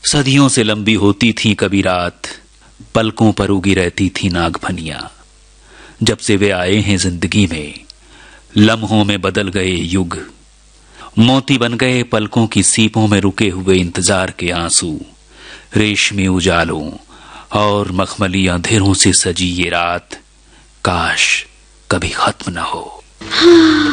सदियों से लंबी होती थी कभी रात, पलकों पर उगी रहती थी नागफनियां। जब से वे आए हैं जिंदगी में, लम्हों में बदल गए युग। मोती बन गए पलकों की सीपों में रुके हुए इंतजार के आंसू। रेशमी उजालों और मखमली अंधेरों से सजी ये रात काश कभी खत्म न हो।